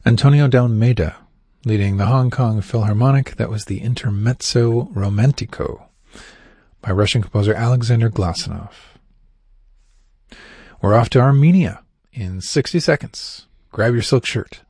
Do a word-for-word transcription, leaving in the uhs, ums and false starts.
Antonio de Almeida, leading the Hong Kong Philharmonic. That was the Intermezzo Romantico by Russian composer Alexander Glasunov. We're off to Armenia in sixty seconds. Grab your silk shirt.